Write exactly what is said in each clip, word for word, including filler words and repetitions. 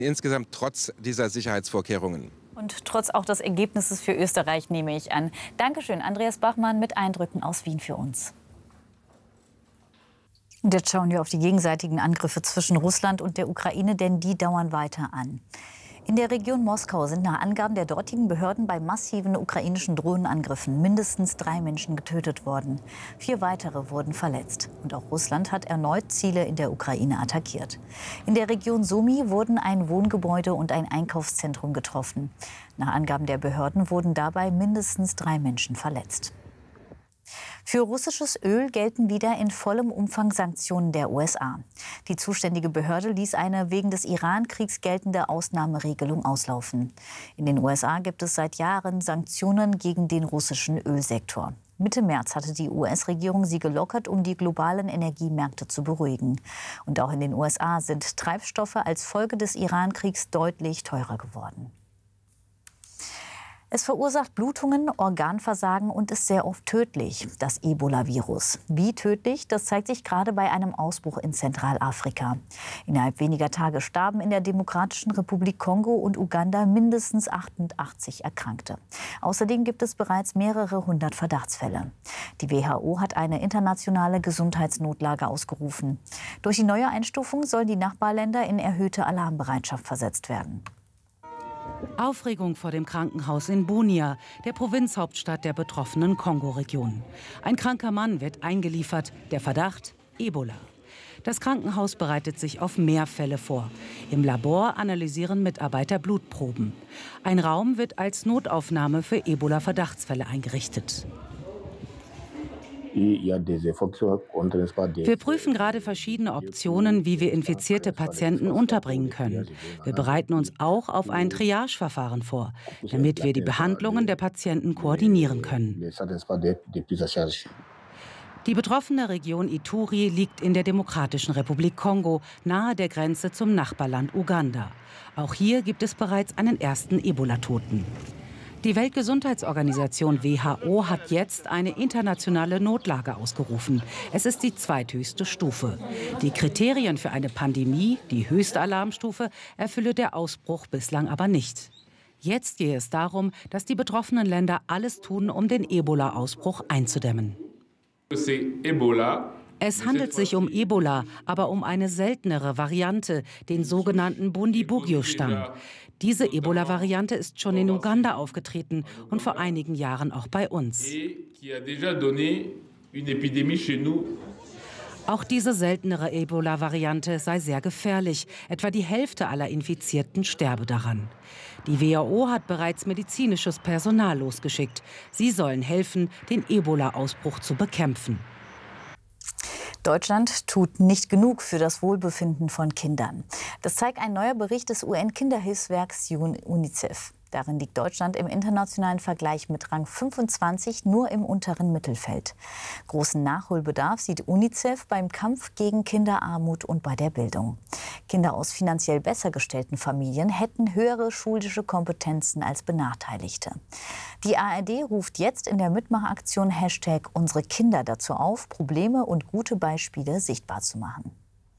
Insgesamt trotz dieser Sicherheitsvorkehrungen. Und trotz auch des Ergebnisses für Österreich, nehme ich an. Dankeschön, Andreas Bachmann mit Eindrücken aus Wien für uns. Und jetzt schauen wir auf die gegenseitigen Angriffe zwischen Russland und der Ukraine, denn die dauern weiter an. In der Region Moskau sind nach Angaben der dortigen Behörden bei massiven ukrainischen Drohnenangriffen mindestens drei Menschen getötet worden. Vier weitere wurden verletzt. Und auch Russland hat erneut Ziele in der Ukraine attackiert. In der Region Sumy wurden ein Wohngebäude und ein Einkaufszentrum getroffen. Nach Angaben der Behörden wurden dabei mindestens drei Menschen verletzt. Für russisches Öl gelten wieder in vollem Umfang Sanktionen der U S A. Die zuständige Behörde ließ eine wegen des Iran-Kriegs geltende Ausnahmeregelung auslaufen. In den U S A gibt es seit Jahren Sanktionen gegen den russischen Ölsektor. Mitte März hatte die U S-Regierung sie gelockert, um die globalen Energiemärkte zu beruhigen. Und auch in den U S A sind Treibstoffe als Folge des Iran-Kriegs deutlich teurer geworden. Es verursacht Blutungen, Organversagen und ist sehr oft tödlich, das Ebola-Virus. Wie tödlich, das zeigt sich gerade bei einem Ausbruch in Zentralafrika. Innerhalb weniger Tage starben in der Demokratischen Republik Kongo und Uganda mindestens achtundachtzig Erkrankte. Außerdem gibt es bereits mehrere hundert Verdachtsfälle. Die W H O hat eine internationale Gesundheitsnotlage ausgerufen. Durch die neue Einstufung sollen die Nachbarländer in erhöhte Alarmbereitschaft versetzt werden. Aufregung vor dem Krankenhaus in Bunia, der Provinzhauptstadt der betroffenen Kongo-Region. Ein kranker Mann wird eingeliefert, der Verdacht Ebola. Das Krankenhaus bereitet sich auf mehr Fälle vor. Im Labor analysieren Mitarbeiter Blutproben. Ein Raum wird als Notaufnahme für Ebola-Verdachtsfälle eingerichtet. Wir prüfen gerade verschiedene Optionen, wie wir infizierte Patienten unterbringen können. Wir bereiten uns auch auf ein Triage-Verfahren vor, damit wir die Behandlungen der Patienten koordinieren können. Die betroffene Region Ituri liegt in der Demokratischen Republik Kongo, nahe der Grenze zum Nachbarland Uganda. Auch hier gibt es bereits einen ersten Ebola-Toten. Die Weltgesundheitsorganisation W H O hat jetzt eine internationale Notlage ausgerufen. Es ist die zweithöchste Stufe. Die Kriterien für eine Pandemie, die höchste Alarmstufe, erfülle der Ausbruch bislang aber nicht. Jetzt gehe es darum, dass die betroffenen Länder alles tun, um den Ebola-Ausbruch einzudämmen. Es handelt sich um Ebola, aber um eine seltenere Variante, den sogenannten Bundibugyo-Stamm. Diese Ebola-Variante ist schon in Uganda aufgetreten und vor einigen Jahren auch bei uns. Auch diese seltenere Ebola-Variante sei sehr gefährlich. Etwa die Hälfte aller Infizierten sterbe daran. Die W H O hat bereits medizinisches Personal losgeschickt. Sie sollen helfen, den Ebola-Ausbruch zu bekämpfen. Deutschland tut nicht genug für das Wohlbefinden von Kindern. Das zeigt ein neuer Bericht des U N-Kinderhilfswerks UNICEF. Darin liegt Deutschland im internationalen Vergleich mit Rang fünfundzwanzig nur im unteren Mittelfeld. Großen Nachholbedarf sieht UNICEF beim Kampf gegen Kinderarmut und bei der Bildung. Kinder aus finanziell besser gestellten Familien hätten höhere schulische Kompetenzen als Benachteiligte. Die A R D ruft jetzt in der Mitmachaktion Hashtag Unsere Kinder dazu auf, Probleme und gute Beispiele sichtbar zu machen.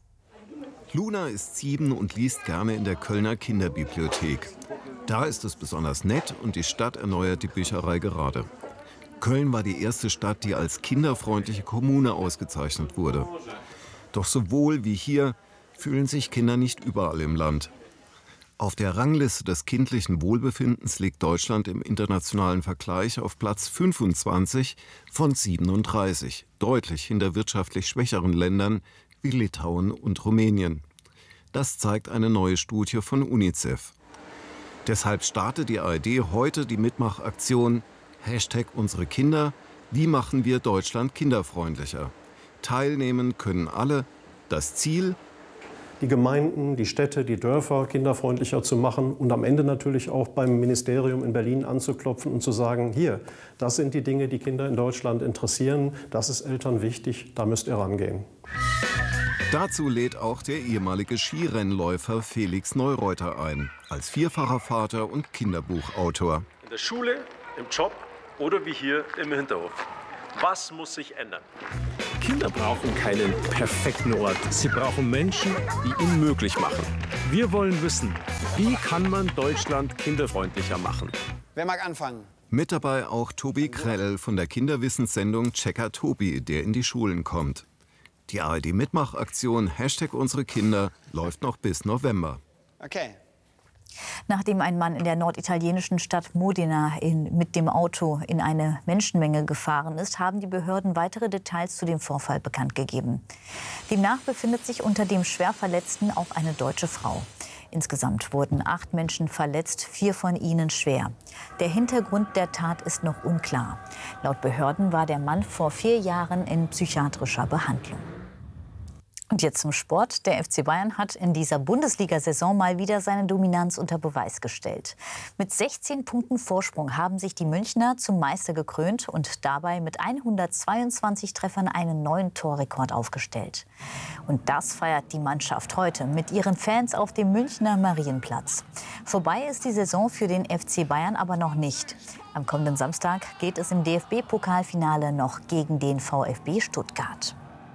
Luna ist sieben und liest gerne in der Kölner Kinderbibliothek. Da ist es besonders nett und die Stadt erneuert die Bücherei gerade. Köln war die erste Stadt, die als kinderfreundliche Kommune ausgezeichnet wurde. Doch sowohl wie hier fühlen sich Kinder nicht überall im Land. Auf der Rangliste des kindlichen Wohlbefindens liegt Deutschland im internationalen Vergleich auf Platz fünfundzwanzig von siebenunddreißig, deutlich hinter wirtschaftlich schwächeren Ländern wie Litauen und Rumänien. Das zeigt eine neue Studie von UNICEF. Deshalb startet die A R D heute die Mitmachaktion Hashtag Unsere Kinder. Wie machen wir Deutschland kinderfreundlicher? Teilnehmen können alle. Das Ziel: die Gemeinden, die Städte, die Dörfer kinderfreundlicher zu machen und am Ende natürlich auch beim Ministerium in Berlin anzuklopfen und zu sagen, hier, das sind die Dinge, die Kinder in Deutschland interessieren, das ist Eltern wichtig, da müsst ihr rangehen. Dazu lädt auch der ehemalige Skirennläufer Felix Neureuter ein, als vierfacher Vater und Kinderbuchautor. In der Schule, im Job oder wie hier im Hinterhof. Was muss sich ändern? Kinder brauchen keinen perfekten Ort. Sie brauchen Menschen, die ihn möglich machen. Wir wollen wissen, wie kann man Deutschland kinderfreundlicher machen? Wer mag anfangen? Mit dabei auch Tobi Krell von der Kinderwissenssendung Checker Tobi, der in die Schulen kommt. Die A R D-Mitmachaktion Hashtag unsere Kinder läuft noch bis November. Okay. Nachdem ein Mann in der norditalienischen Stadt Modena in, mit dem Auto in eine Menschenmenge gefahren ist, haben die Behörden weitere Details zu dem Vorfall bekannt gegeben. Demnach befindet sich unter dem Schwerverletzten auch eine deutsche Frau. Insgesamt wurden acht Menschen verletzt, vier von ihnen schwer. Der Hintergrund der Tat ist noch unklar. Laut Behörden war der Mann vor vier Jahren in psychiatrischer Behandlung. Und jetzt zum Sport. Der F C Bayern hat in dieser Bundesliga-Saison mal wieder seine Dominanz unter Beweis gestellt. Mit sechzehn Punkten Vorsprung haben sich die Münchner zum Meister gekrönt und dabei mit hundertzweiundzwanzig Treffern einen neuen Torrekord aufgestellt. Und das feiert die Mannschaft heute mit ihren Fans auf dem Münchner Marienplatz. Vorbei ist die Saison für den F C Bayern aber noch nicht. Am kommenden Samstag geht es im D F B-Pokalfinale noch gegen den VfB Stuttgart.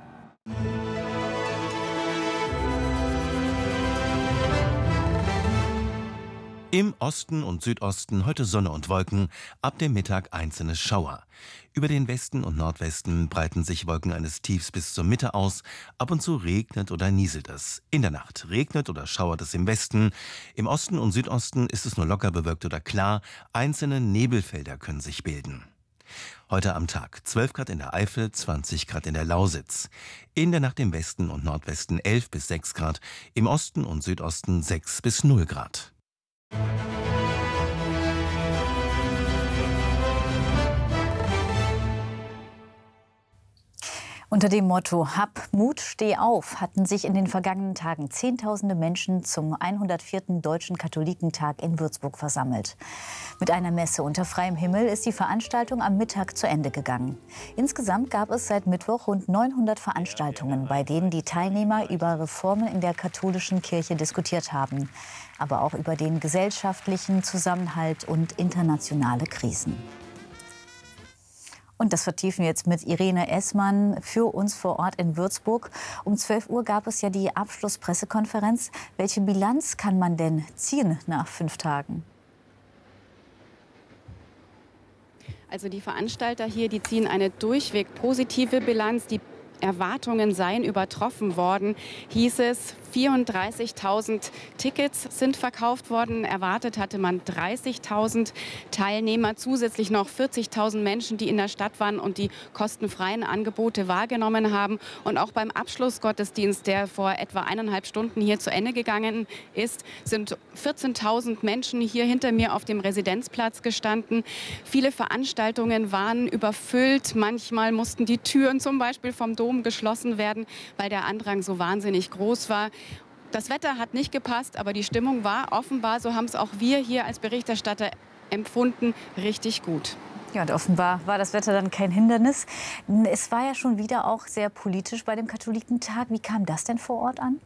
Im Osten und Südosten heute Sonne und Wolken, ab dem Mittag einzelne Schauer. Über den Westen und Nordwesten breiten sich Wolken eines Tiefs bis zur Mitte aus. Ab und zu regnet oder nieselt es. In der Nacht regnet oder schauert es im Westen. Im Osten und Südosten ist es nur locker bewölkt oder klar. Einzelne Nebelfelder können sich bilden. Heute am Tag zwölf Grad in der Eifel, zwanzig Grad in der Lausitz. In der Nacht im Westen und Nordwesten elf bis sechs Grad. Im Osten und Südosten sechs bis null Grad. Unter dem Motto Hab Mut, steh auf hatten sich in den vergangenen Tagen Zehntausende Menschen zum hundertvierten Deutschen Katholikentag in Würzburg versammelt. Mit einer Messe unter freiem Himmel ist die Veranstaltung am Mittag zu Ende gegangen. Insgesamt gab es seit Mittwoch rund neunhundert Veranstaltungen, bei denen die Teilnehmer über Reformen in der katholischen Kirche diskutiert haben, aber auch über den gesellschaftlichen Zusammenhalt und internationale Krisen. Und das vertiefen wir jetzt mit Irene Essmann für uns vor Ort in Würzburg. Um zwölf Uhr gab es ja die Abschlusspressekonferenz. Welche Bilanz kann man denn ziehen nach fünf Tagen? Also die Veranstalter hier, die ziehen eine durchweg positive Bilanz. Die Erwartungen seien übertroffen worden, hieß es. vierunddreißigtausend Tickets sind verkauft worden. Erwartet hatte man dreißigtausend Teilnehmer, zusätzlich noch vierzigtausend Menschen, die in der Stadt waren und die kostenfreien Angebote wahrgenommen haben. Und auch beim Abschlussgottesdienst, der vor etwa eineinhalb Stunden hier zu Ende gegangen ist, sind vierzehntausend Menschen hier hinter mir auf dem Residenzplatz gestanden. Viele Veranstaltungen waren überfüllt. Manchmal mussten die Türen zum Beispiel vom Dom geschlossen werden, weil der Andrang so wahnsinnig groß war. Das Wetter hat nicht gepasst, aber die Stimmung war offenbar, so haben es auch wir hier als Berichterstatter empfunden, richtig gut. Ja, und offenbar war das Wetter dann kein Hindernis. Es war ja schon wieder auch sehr politisch bei dem Katholikentag. Wie kam das denn vor Ort an?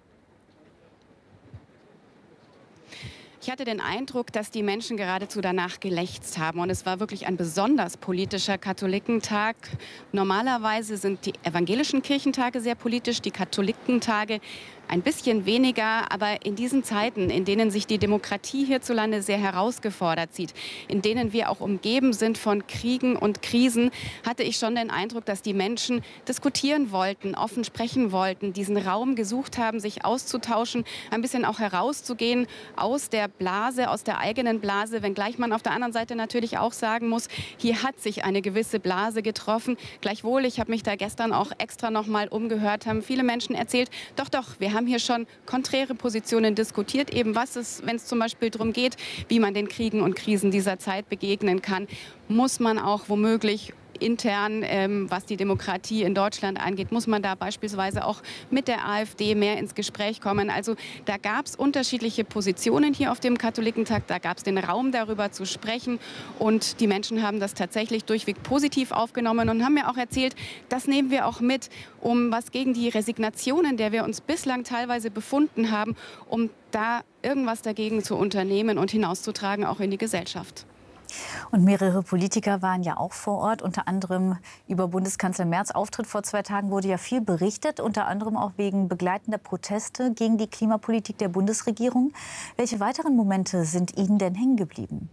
Ich hatte den Eindruck, dass die Menschen geradezu danach gelächzt haben. Und es war wirklich ein besonders politischer Katholikentag. Normalerweise sind die evangelischen Kirchentage sehr politisch, die Katholikentage ein bisschen weniger, aber in diesen Zeiten, in denen sich die Demokratie hierzulande sehr herausgefordert sieht, in denen wir auch umgeben sind von Kriegen und Krisen, hatte ich schon den Eindruck, dass die Menschen diskutieren wollten, offen sprechen wollten, diesen Raum gesucht haben, sich auszutauschen, ein bisschen auch herauszugehen aus der Blase, aus der eigenen Blase, wenngleich man auf der anderen Seite natürlich auch sagen muss, hier hat sich eine gewisse Blase getroffen. Gleichwohl, ich habe mich da gestern auch extra noch mal umgehört, haben viele Menschen erzählt, doch, doch, wir haben hier schon konträre Positionen diskutiert, eben was es, wenn es zum Beispiel darum geht, wie man den Kriegen und Krisen dieser Zeit begegnen kann, muss man auch womöglich intern, ähm, was die Demokratie in Deutschland angeht, muss man da beispielsweise auch mit der AfD mehr ins Gespräch kommen. Also da gab es unterschiedliche Positionen hier auf dem Katholikentag, da gab es den Raum darüber zu sprechen und die Menschen haben das tatsächlich durchweg positiv aufgenommen und haben mir auch erzählt, das nehmen wir auch mit, um was gegen die Resignationen, der wir uns bislang teilweise befunden haben, um da irgendwas dagegen zu unternehmen und hinauszutragen, auch in die Gesellschaft. Und mehrere Politiker waren ja auch vor Ort, unter anderem über Bundeskanzler Merz Auftritt vor zwei Tagen wurde ja viel berichtet, unter anderem auch wegen begleitender Proteste gegen die Klimapolitik der Bundesregierung. Welche weiteren Momente sind Ihnen denn hängen geblieben?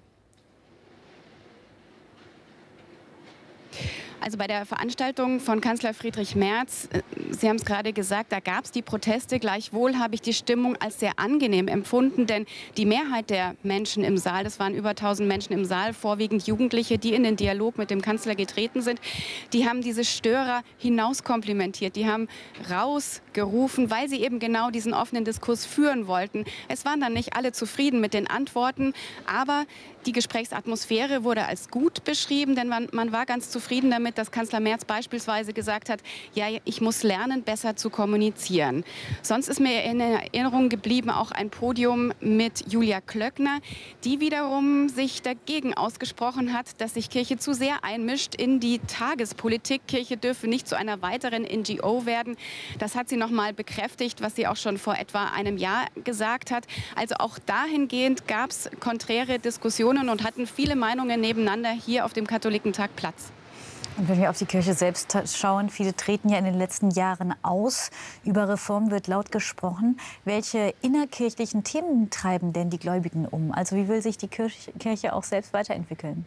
Also bei der Veranstaltung von Kanzler Friedrich Merz, Sie haben es gerade gesagt, da gab es die Proteste. Gleichwohl habe ich die Stimmung als sehr angenehm empfunden, denn die Mehrheit der Menschen im Saal, das waren über tausend Menschen im Saal, vorwiegend Jugendliche, die in den Dialog mit dem Kanzler getreten sind, die haben diese Störer hinauskomplimentiert, die haben rausgerufen, weil sie eben genau diesen offenen Diskurs führen wollten. Es waren dann nicht alle zufrieden mit den Antworten, aber die Gesprächsatmosphäre wurde als gut beschrieben, denn man, man war ganz zufrieden damit, dass Kanzler Merz beispielsweise gesagt hat, ja, ich muss lernen, besser zu kommunizieren. Sonst ist mir in Erinnerung geblieben auch ein Podium mit Julia Klöckner, die wiederum sich dagegen ausgesprochen hat, dass sich Kirche zu sehr einmischt in die Tagespolitik. Kirche dürfe nicht zu einer weiteren N G O werden. Das hat sie noch mal bekräftigt, was sie auch schon vor etwa einem Jahr gesagt hat. Also auch dahingehend gab es konträre Diskussionen und hatten viele Meinungen nebeneinander hier auf dem Katholikentag Platz. Und wenn wir auf die Kirche selbst schauen, viele treten ja in den letzten Jahren aus. Über Reform wird laut gesprochen. Welche innerkirchlichen Themen treiben denn die Gläubigen um? Also wie will sich die Kirche, Kirche auch selbst weiterentwickeln?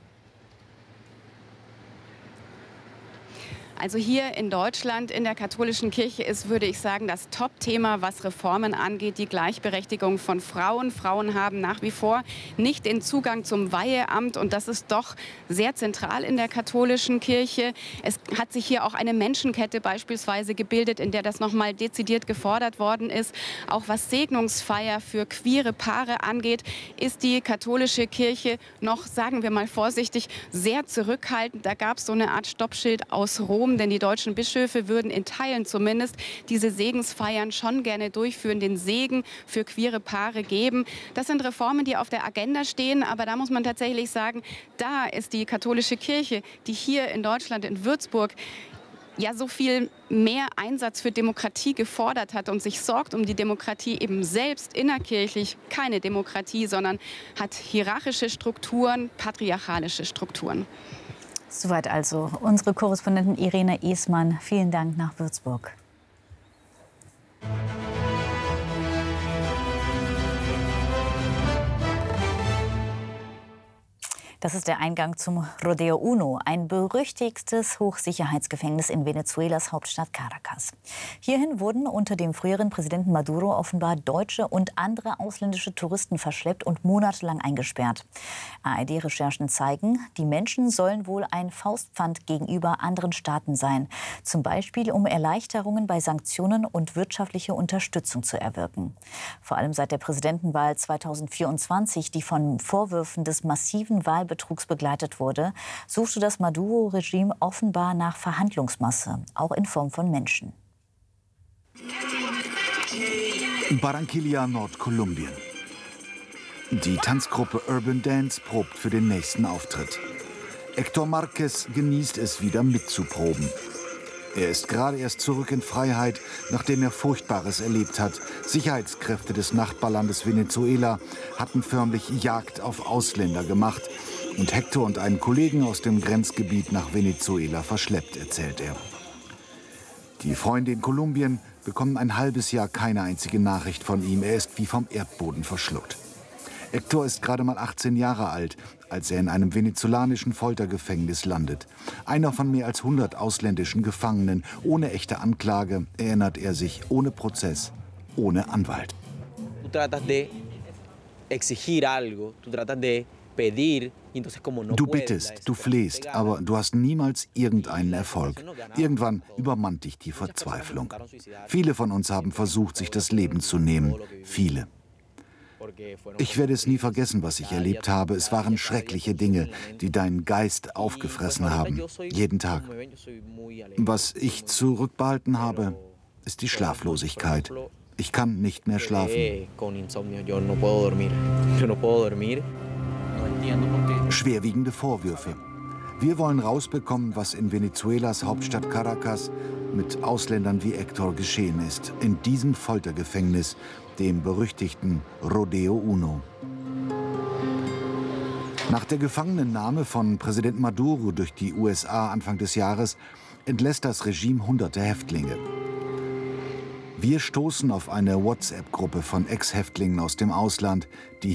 Also hier in Deutschland, in der katholischen Kirche ist, würde ich sagen, das Top-Thema, was Reformen angeht, die Gleichberechtigung von Frauen. Frauen haben nach wie vor nicht den Zugang zum Weiheamt und das ist doch sehr zentral in der katholischen Kirche. Es hat sich hier auch eine Menschenkette beispielsweise gebildet, in der das nochmal dezidiert gefordert worden ist. Auch was Segnungsfeier für queere Paare angeht, ist die katholische Kirche noch, sagen wir mal vorsichtig, sehr zurückhaltend. Da gab es so eine Art Stoppschild aus Rom, denn die deutschen Bischöfe würden in Teilen zumindest diese Segensfeiern schon gerne durchführen, den Segen für queere Paare geben. Das sind Reformen, die auf der Agenda stehen, aber da muss man tatsächlich sagen, da ist die katholische Kirche, die hier in Deutschland, in Würzburg, ja so viel mehr Einsatz für Demokratie gefordert hat und sich sorgt um die Demokratie eben selbst innerkirchlich, keine Demokratie, sondern hat hierarchische Strukturen, patriarchalische Strukturen. Soweit also unsere Korrespondentin Irene Esmann. Vielen Dank nach Würzburg. Das ist der Eingang zum Rodeo Uno, ein berüchtigtes Hochsicherheitsgefängnis in Venezuelas Hauptstadt Caracas. Hierhin wurden unter dem früheren Präsidenten Maduro offenbar deutsche und andere ausländische Touristen verschleppt und monatelang eingesperrt. A R D-Recherchen zeigen, die Menschen sollen wohl ein Faustpfand gegenüber anderen Staaten sein. Zum Beispiel, um Erleichterungen bei Sanktionen und wirtschaftliche Unterstützung zu erwirken. Vor allem seit der Präsidentenwahl zweitausendvierundzwanzig, die von Vorwürfen des massiven Wahlbetrugs begleitet wurde, suchte das Maduro-Regime offenbar nach Verhandlungsmasse, auch in Form von Menschen. Barranquilla, Nordkolumbien. Die Tanzgruppe Urban Dance probt für den nächsten Auftritt. Héctor Márquez genießt es wieder mitzuproben. Er ist gerade erst zurück in Freiheit, nachdem er Furchtbares erlebt hat. Sicherheitskräfte des Nachbarlandes Venezuela hatten förmlich Jagd auf Ausländer gemacht und Héctor und einen Kollegen aus dem Grenzgebiet nach Venezuela verschleppt, erzählt er. Die Freunde in Kolumbien bekommen ein halbes Jahr keine einzige Nachricht von ihm. Er ist wie vom Erdboden verschluckt. Héctor ist gerade mal achtzehn Jahre alt, als er in einem venezolanischen Foltergefängnis landet. Einer von mehr als hundert ausländischen Gefangenen, ohne echte Anklage, erinnert er sich, ohne Prozess, ohne Anwalt. Du tratas de exigir algo, du tratas de pedir. Du bittest, du flehst, aber du hast niemals irgendeinen Erfolg. Irgendwann übermannt dich die Verzweiflung. Viele von uns haben versucht, sich das Leben zu nehmen. Viele. Ich werde es nie vergessen, was ich erlebt habe. Es waren schreckliche Dinge, die deinen Geist aufgefressen haben. Jeden Tag. Was ich zurückbehalten habe, ist die Schlaflosigkeit. Ich kann nicht mehr schlafen. Schwerwiegende Vorwürfe. Wir wollen rausbekommen, was in Venezuelas Hauptstadt Caracas mit Ausländern wie Héctor geschehen ist. In diesem Foltergefängnis, dem berüchtigten Rodeo Uno. Nach der Gefangennahme von Präsident Maduro durch die U S A Anfang des Jahres entlässt das Regime hunderte Häftlinge. Wir stoßen auf eine WhatsApp-Gruppe von Ex-Häftlingen aus dem Ausland, die